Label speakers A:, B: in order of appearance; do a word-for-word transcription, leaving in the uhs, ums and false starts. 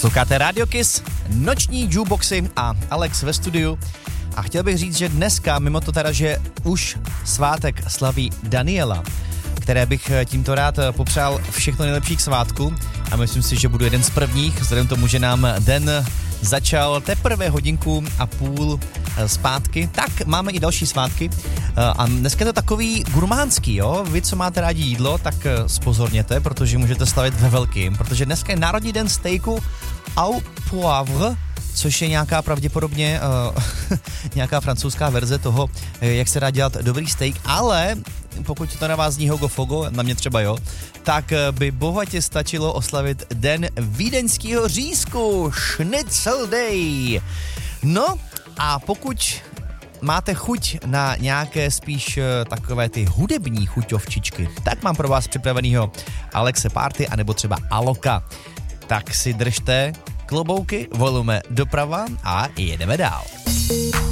A: Posloucháte Radio Kiss, noční jukeboxy a Alex ve studiu. A chtěl bych říct, že dneska, mimo to teda, že už svátek slaví Daniela, které bych tímto rád popřál všechno nejlepší k svátku a myslím si, že budu jeden z prvních, vzhledem tomu, že nám den začal teprve hodinku a půl zpátky, tak máme i další svátky a dneska je to takový gurmánský, jo? Vy, co máte rádi jídlo, tak spozorněte, protože můžete slavit ve velkým, protože dneska je národní den stejku au poivre, což je nějaká pravděpodobně uh, nějaká francouzská verze toho, jak se dá dělat dobrý steak, ale pokud to na vás zní hogo fogo, na mě třeba jo, tak by bohatě stačilo oslavit den vídeňského řízku, Schnitzel Day. No a pokud máte chuť na nějaké spíš takové ty hudební chuťovčičky, tak mám pro vás připravenýho Alexe Party anebo třeba Aloka. Tak si držte klobouky, volume doprava a jedeme dál.